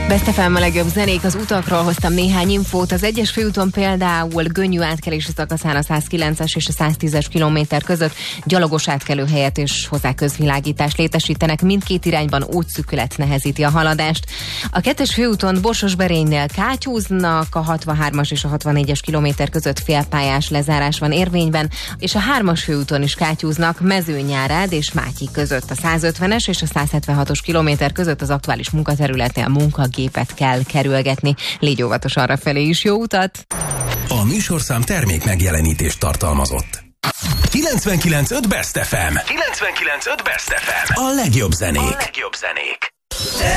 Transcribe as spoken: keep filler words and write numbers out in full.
Best ef em a legjobb zenék, az utakról hoztam néhány infót. Az egyes főúton például Gönyű átkelési szakaszán a százkilences és a száztízes kilométer között gyalogos átkelőhelyet és hozzá közvilágítást létesítenek. Mindkét irányban útszűkület nehezíti a haladást. A kettes főúton Borsos-Berénynél kátyúznak, a hatvanhármas és a hatvannégyes kilométer között félpályás lezárás van érvényben, és a hármas főúton is kátyúznak Mezőnyárád és Mátyi között. A százötvenes és a százhetvenhatos kilométer között az aktuális munkaterületen munkagépet kell kerülgetni. Légy óvatos arrafelé is, jó utat! A műsorszám termék megjelenítést tartalmazott. kilencvenkilenc pont öt Best ef em. kilencvenkilenc pont öt Best ef em. A legjobb zenék. A legjobb zenék.